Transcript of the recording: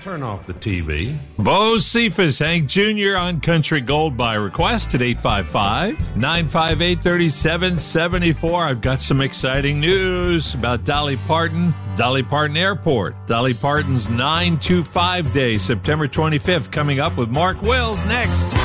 Turn off the TV. Bo Cephas, Hank Jr. on Country Gold by request at 855-958-3774. I've got some exciting news about Dolly Parton. Dolly Parton Airport. Dolly Parton's 925 Day, September 25th, coming up with Mark Wills next.